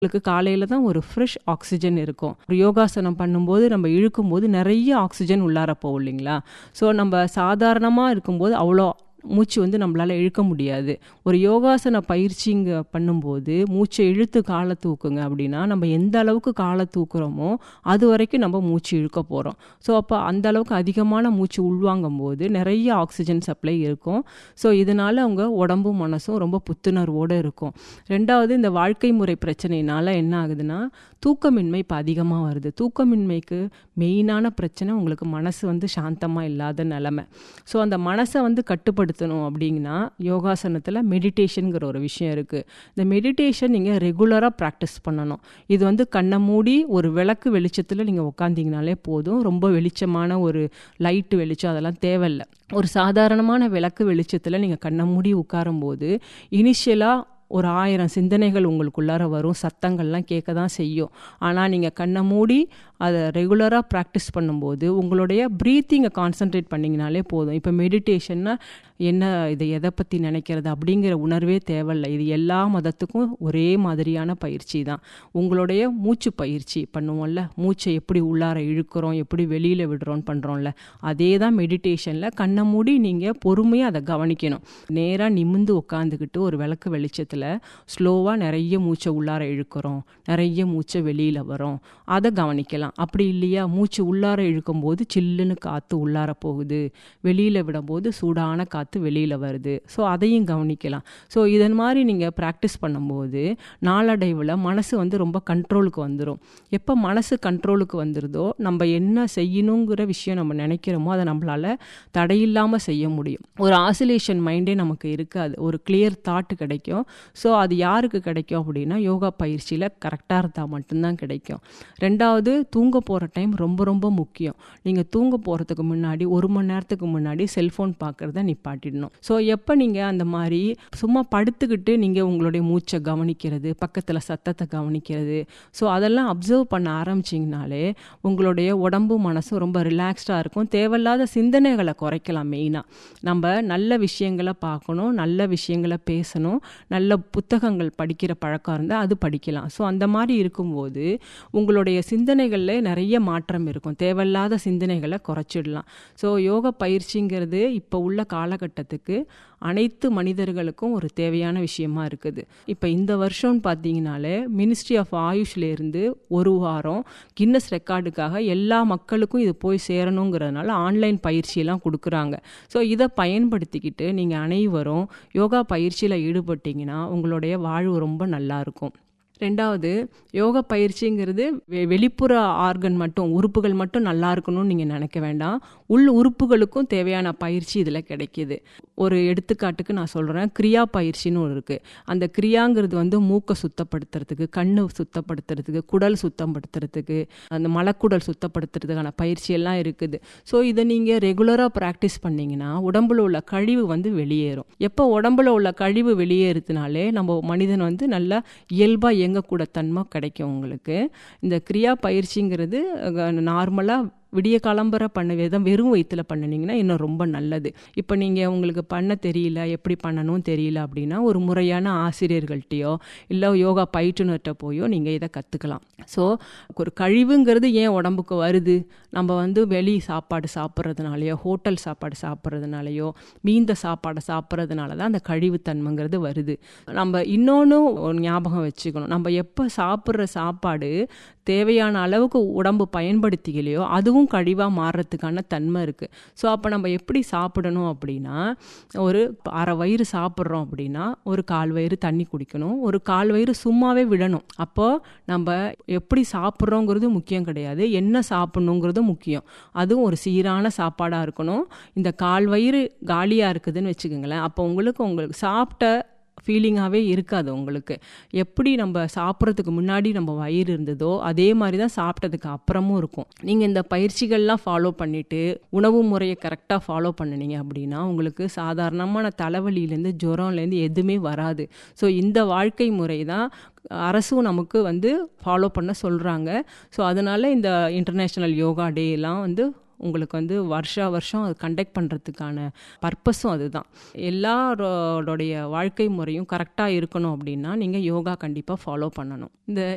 உங்களுக்கு காலையில தான் ஒரு ஃப்ரெஷ் ஆக்ஸிஜன் இருக்கும். ஒரு யோகாசனம் பண்ணும்போது நம்ம இழுக்கும்போது நிறைய ஆக்ஸிஜன் உள்ளார போகும் இல்லைங்களா? ஸோ நம்ம சாதாரணமா இருக்கும்போது அவ்வளோ மூச்சு வந்து நம்மளால இழுக்க முடியாது. ஒரு யோகாசன பயிற்சிங்க பண்ணும்போது மூச்சை இழுத்து காலை தூக்குங்க அப்படின்னா, நம்ம எந்த அளவுக்கு காலை தூக்குறோமோ அது வரைக்கும் நம்ம மூச்சு இழுக்க போகிறோம். ஸோ அப்போ அந்த அளவுக்கு அதிகமான மூச்சு உள்வாங்கும் போது நிறைய ஆக்ஸிஜன் சப்ளை இருக்கும். ஸோ இதனால் அவங்க உடம்பும் மனசும் ரொம்ப புத்துணர்வோடு இருக்கும். ரெண்டாவது, இந்த வாழ்க்கை முறை பிரச்சனையினால என்ன ஆகுதுன்னா, தூக்கமின்மை இப்போ அதிகமாக வருது. தூக்கமின்மைக்கு மெயினான பிரச்சனை உங்களுக்கு மனசு வந்து சாந்தமாக இல்லாத நிலமை. ஸோ அந்த மனசை வந்து கட்டுப்படுத்தணும் அப்படிங்கன்னா யோகாசனத்தில் மெடிடேஷனுங்கிற ஒரு விஷயம் இருக்குது. இந்த மெடிடேஷன் நீங்கள் ரெகுலராக ப்ராக்டிஸ் பண்ணணும். இது வந்து கண்ணை மூடி ஒரு விளக்கு வெளிச்சத்தில் நீங்கள் உட்காந்திங்கனாலே போதும். ரொம்ப வெளிச்சமான ஒரு லைட்டு வெளிச்சம் அதெல்லாம் தேவையில்லை. ஒரு சாதாரணமான விளக்கு வெளிச்சத்தில் நீங்கள் கண்ணை மூடி உட்காரும்போது இனிஷியலாக ஒரு 1000 சிந்தனைகள் உங்களுக்குள்ளார வரும். சத்தங்கள்லாம் கேட்க தான் செய்யும். ஆனால் நீங்கள் கண்ணை மூடி அதை ரெகுலராக ப்ராக்டிஸ் பண்ணும்போது உங்களுடைய ப்ரீத்திங்கை கான்சன்ட்ரேட் பண்ணிங்கனாலே போதும். இப்போ மெடிடேஷன்னா என்ன, இதை எதை பற்றி நினைக்கிறது அப்படிங்கிற உணர்வே தேவையில்லை. இது எல்லா மதத்துக்கும் ஒரே மாதிரியான பயிற்சி தான். உங்களுடைய மூச்சு பயிற்சி பண்ணுவோம்ல, மூச்சை எப்படி உள்ளார இழுக்கிறோம், எப்படி வெளியில் விடுறோன்னு பண்ணுறோம்ல, அதே தான் மெடிடேஷனில். கண்ணை மூடி நீங்கள் பொறுமையாக அதை கவனிக்கணும். நேராக நிமிர்ந்து உட்காந்துக்கிட்டு ஒரு விளக்கு வெளிச்சத்தில் ஸ்லோவாக நிறைய மூச்சை உள்ளார இழுக்கிறோம், நிறைய மூச்சை வெளியில் வரோம், அதை கவனிக்கலாம். அப்படி இல்லையா, மூச்சு உள்ளார இழுக்கும்போது சில்லுன்னு காற்று உள்ளார போகுது, வெளியில் விடும்போது சூடான காற்று வெளியில் வருது. ஸோ அதையும் கவனிக்கலாம். ஸோ இதன் மாதிரி நீங்கள் ப்ராக்டிஸ் பண்ணும்போது நாளடைவில் மனசு வந்து ரொம்ப கண்ட்ரோலுக்கு வந்துடும். எப்போ மனசு கண்ட்ரோலுக்கு வந்துடுதோ நம்ம என்ன செய்யணுங்கிற விஷயம் நம்ம நினைக்கிறோமோ அதை நம்மளால் தடையில்லாமல் செய்ய முடியும். ஒரு ஆசிலேஷன் மைண்டே நமக்கு இருக்காது. ஒரு கிளியர் தாட்டு கிடைக்கும். ஸோ அது யாருக்கு கிடைக்கும் அப்படின்னா, யோகா பயிற்சியில் கரெக்டாக இருந்தால் மட்டும்தான் கிடைக்கும். ரெண்டாவது, தூங்க போகிற டைம் ரொம்ப ரொம்ப முக்கியம். நீங்கள் தூங்க போகிறதுக்கு முன்னாடி 1 மணி நேரத்துக்கு முன்னாடி செல்ஃபோன் பார்க்குறத நிப்பாட்டிடணும். ஸோ எப்போ நீங்கள் அந்த மாதிரி சும்மா படுத்துக்கிட்டு நீங்கள் உங்களுடைய மூச்சை கவனிக்கிறது, பக்கத்தில் சத்தத்தை கவனிக்கிறது, ஸோ அதெல்லாம் அப்சர்வ் பண்ண ஆரம்பிச்சிங்கனாலே உங்களுடைய உடம்பும் மனசும் ரொம்ப ரிலாக்ஸ்டாக இருக்கும். தேவையில்லாத சிந்தனைகளை குறைக்கலாம். மெயினாக நம்ம நல்ல விஷயங்களை பார்க்கணும், நல்ல விஷயங்களை பேசணும், நல்ல புத்தகங்கள் படிக்கிற பழக்கம் இருந்தால் அது படிக்கலாம். ஸோ அந்த மாதிரி இருக்கும்போது உங்களுடைய சிந்தனைகளில் நிறைய மாற்றம் இருக்கும். தேவையில்லாத சிந்தனைகளை குறைச்சிடலாம். ஸோ யோகா பயிற்சிங்கிறது இப்போ உள்ள காலகட்டத்துக்கு அனைத்து மனிதர்களுக்கும் ஒரு தேவையான விஷயமா இருக்குது. இப்போ இந்த வருஷம்னு பார்த்தீங்கனாலே மினிஸ்ட்ரி ஆஃப் ஆயுஷ்லேருந்து ஒரு வாரம் கின்னஸ் ரெக்கார்டுக்காக எல்லா மக்களுக்கும் இது போய் சேரணுங்கிறதுனால ஆன்லைன் பயிற்சியெல்லாம் கொடுக்குறாங்க. ஸோ இதை பயன்படுத்திக்கிட்டு நீங்கள் அனைவரும் யோகா பயிற்சியில் ஈடுபட்டிங்கன்னா உங்களுடைய வாழ்வு ரொம்ப நல்லாயிருக்கும். ரெண்டாவது, யோகா பயிற்சிங்கிறது வெளிப்புற ஆர்கன் மட்டும், உறுப்புகள் மட்டும் நல்லா இருக்கணும்னு நீங்கள் நினைக்க வேண்டாம். உள் உறுப்புகளுக்கும் தேவையான பயிற்சி இதில் கிடைக்கிது. ஒரு எடுத்துக்காட்டுக்கு நான் சொல்கிறேன், கிரியா பயிற்சின்னு ஒரு இருக்குது. அந்த கிரியாங்கிறது வந்து மூக்கை சுத்தப்படுத்துறதுக்கு, கண்ணு சுத்தப்படுத்துறதுக்கு, குடல் சுத்தப்படுத்துறதுக்கு, அந்த மலக்குடல் சுத்தப்படுத்துறதுக்கான பயிற்சியெல்லாம் இருக்குது. ஸோ இதை நீங்கள் ரெகுலராக ப்ராக்டிஸ் பண்ணிங்கன்னா உடம்புல உள்ள கழிவு வந்து வெளியேறும். எப்போ உடம்புல உள்ள கழிவு வெளியேறுதுனாலே நம்ம மனிதன் வந்து நல்லா இயல்பாக கூட தன்மை கிடைக்கும் உங்களுக்கு. இந்த கிரியா பயிற்சிங்கிறது நார்மலாக விடிய காலம்பரை பண்ண வெறும் வயிற்றில் பண்ணினீங்கன்னா இன்னும் ரொம்ப நல்லது. இப்போ நீங்கள் உங்களுக்கு பண்ண தெரியல, எப்படி பண்ணணும் தெரியல அப்படின்னா ஒரு முறையான ஆசிரியர்கள்ட்டையோ இல்லை யோகா பயிற்றுனர்கிட்ட போயோ நீங்கள் இதை கற்றுக்கலாம். ஸோ ஒரு கழிவுங்கிறது ஏன் உடம்புக்கு வருது, நம்ம வந்து வெளி சாப்பாடு சாப்பிட்றதுனாலையோ ஹோட்டல் சாப்பாடு சாப்பிட்றதுனாலையோ மீந்த சாப்பாடை சாப்பிட்றதுனால தான் அந்த கழிவுத்தன்மைங்கிறது வருது. நம்ம இன்னொன்று ஞாபகம் வச்சுக்கணும், நம்ம எப்போ சாப்பிட்ற சாப்பாடு தேவையான அளவுக்கு உடம்பு பயன்படுத்திக்கலையோ அதுவும் கழிவாக மாறுறதுக்கான தன்மை இருக்குது. ஸோ அப்போ நம்ம எப்படி சாப்பிடணும் அப்படின்னா, ஒரு அரை வயிறு சாப்பிட்றோம் அப்படின்னா ஒரு 1/4 வயிறு தண்ணி குடிக்கணும், ஒரு 1/4 வயிறு சும்மாவே விடணும். அப்போது நம்ம எப்படி சாப்பிட்றோங்கிறது முக்கியம் கிடையாது, என்ன சாப்பிட்ணுங்கிறது முக்கியம். அதுவும் ஒரு சீரான சாப்பாடாக இருக்கணும். இந்த 1/4 வயிறு காலியாக இருக்குதுன்னு வச்சுக்கோங்களேன், அப்போ உங்களுக்கு சாப்பிட்ட ஃபீலிங்காகவே இருக்காது. உங்களுக்கு எப்படி நம்ம சாப்பிட்றதுக்கு முன்னாடி நம்ம வயிறு இருந்ததோ அதே மாதிரி தான் சாப்பிட்டதுக்கு அப்புறமும் இருக்கும். நீங்கள் இந்த பயிற்சிகள்லாம் ஃபாலோ பண்ணிவிட்டு உணவு முறையை கரெக்டாக ஃபாலோ பண்ணினீங்க அப்படின்னா உங்களுக்கு சாதாரணமான தலைவலியிலேருந்து ஜுரம்லேருந்து எதுவுமே வராது. ஸோ இந்த வாழ்க்கை முறை தான் அரசும் நமக்கு வந்து ஃபாலோ பண்ண சொல்கிறாங்க. ஸோ அதனால் இந்த இன்டர்நேஷ்னல் யோகா டேலாம் வந்து உங்களுக்கு வந்து வருஷம் அது கண்டக்ட் பண்ணுறதுக்கான பர்பஸும் அதுதான். எல்லாரோடைய வாழ்க்கை முறையும் கரெக்டாக இருக்கணும் அப்படின்னா நீங்கள் யோகா கண்டிப்பாக ஃபாலோ பண்ணணும். இந்த